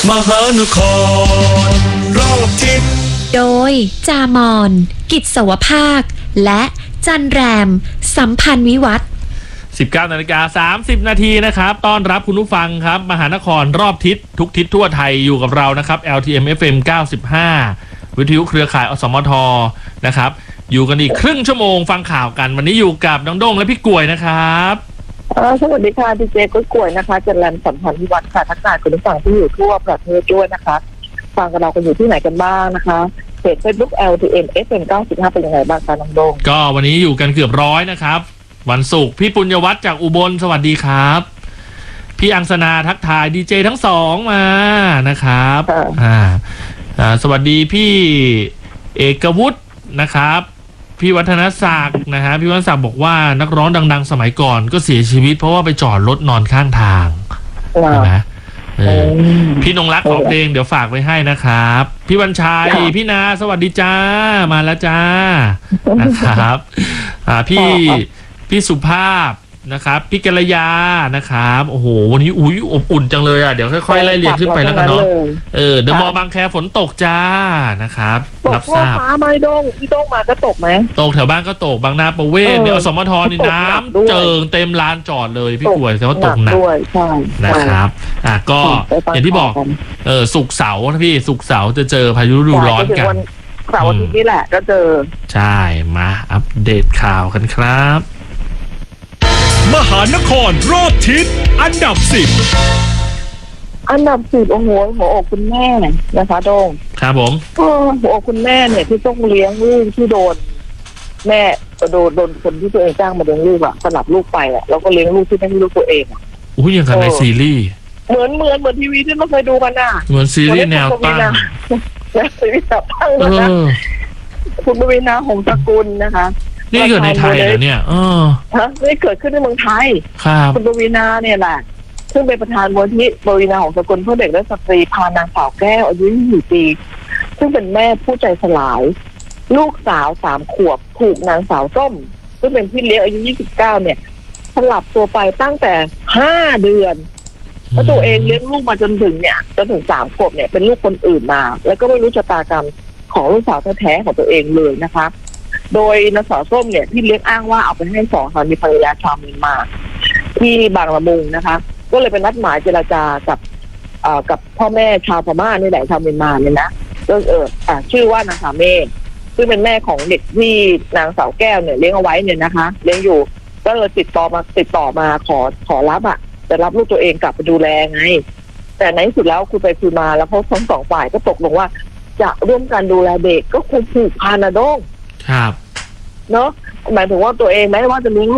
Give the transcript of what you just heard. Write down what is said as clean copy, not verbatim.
มหานครรอบทิศโดยจามอนกิจสวภาคและจันแรมสัมพันธ์วิวัฒน์ 19:30 น.นะครับต้อนรับคุณผู้ฟังครับมหานครรอบทิศทุกทิศทั่วไทยอยู่กับเรานะครับ LTM FM 95 วิทยุเครือข่ายอสมทนะครับอยู่กันอีกครึ่งชั่วโมงฟังข่าวกันวันนี้อยู่กับน้องโด้งและพี่กล้วยนะครับสวัสดีค่ะดีเจกุ้ยกล้วยนะคะจันแรมสัมพันธ์วิวัฒน์ค่ะทักทายคุณผู้ฟังที่อยู่ทั่วประเทศด้วยนะคะฟังกับเรากันอยู่ที่ไหนกันบ้างนะคะเพจ Facebook LTM FM 95เป็นยังไงบ้างคะน้องโด้งก็วันนี้อยู่กันเกือบร้อยนะครับวันศุกร์พี่ปุญญวัฒน์จากอุบลสวัสดีครับพี่อังสนาทักทายดีเจทั้งสองมานะครับสวัสดีพี่เอกวุฒินะครับพี่วัฒนศักดิ์นะฮะพี่วัฒนศักดิ์บอกว่านักร้องดังๆสมัยก่อนก็เสียชีวิตเพราะว่าไปจอดรถนอนข้างทางใช่ไหมพี่นงรักของเพลงเดี๋ยวฝากไว้ให้นะครับพี่วันชัยพี่นาสวัสดีจ้ามาแล้วจ้านะครับพี่สุภาพนะครับพี่กัลยานะครับโอ้โหวันนี้อบอุ่นจังเลยอ่ะเดี๋ยวค่อยๆไล่เรียงขึ้นไปแล้วกันเนาะเดอะมอลล์บางแคฝนตกจ้านะครับรับทราบฟ้าไหมโด้งพี่โด้งมาก็ตกไหมตกแถวบ้านก็ตกบางนาประเวศเนี่ยอสมทนี่น้ำเจิงเต็มลานจอดเลยพี่กล้วยแต่ว่าตกหนักนะครับก็อย่างที่บอกศุกร์เสาร์นะพี่ศุกร์เสาร์จะเจอพายุฤดูร้อนกันเสาร์อาทิตย์นี่แหละก็เจอใช่มาอัปเดตข่าวกันครับมหานครรอบทิศอันดับ 10 โอ้โหหัวอกคุณแม่นะคะโด้งครับผมหัวอกคุณแม่เนี่ยที่ต้องเลี้ยงลูกที่โดนแม่โดนคนที่ตัวเองจ้างมาเลี้ยงลูกอะสลับลูกไปอะแล้วก็เลี้ยงลูกที่ไม่ใช่ลูกตัวเองอะอย่างกันในซีรีส์เหมือนทีวีที่เราเคยดูกันน่ะเหมือนซีรีส์แนวตั้งซีรีส์แนวตั้งนะคุณปวีณาหงส์สกุลนะคะนี่เกิดในไทยเหรอเนี่ยนี่เกิดขึ้นในเมืองไทยคุณปวีณาเนี่ยแหละซึ่งเป็นประธานมูลนิธิปวีณาหงส์สกุลเพื่อเด็กและสตรีพานางสาวแก้วอายุ24 ปีซึ่งเป็นแม่ผู้ใจสลายลูกสาว3 ขวบถูกนางสาวส้มซึ่งเป็นพี่เลี้ยงอายุ29เนี่ยสลับตัวไปตั้งแต่5 เดือนแล้วตัวเองเลี้ยงลูกมาจนถึง3 ขวบเนี่ยเป็นลูกคนอื่นมาแล้วก็ไม่รู้ชะตากรรมของลูกสาวแท้ๆของตัวเองเลยนะคะโดยนางสาวส้มเนี่ยพี่เลี้ยงอ้างว่าเอาไปให้2 สามีภรรยาชาวเมียนมาที่บางละมุงนะคะก็เลยเป็นนัดหมายเจรจากับพ่อแม่ชาวพม่านี่แหละชาวเมียนมาเนี่ยนะก็ชื่อว่านางสาวเมฆซึ่งเป็นแม่ของเด็กที่นางสาวแก้วเนี่ยเลี้ยงเอาไว้เนี่ยนะคะเลี้ยงอยู่ก็เลยติดต่อมาขอรับจะรับลูกตัวเองกลับไปดูแลไงแต่ในที่สุดแล้วคุยไปคุยมาแล้วเขาทั้ง2 ฝ่ายก็ตกลงว่าจะร่วมกันดูแลเด็กก็คงผูกพันนะโด้งครับเนาะหมายถึงว่าตัวเองแม้ว่าจะเลี้ยง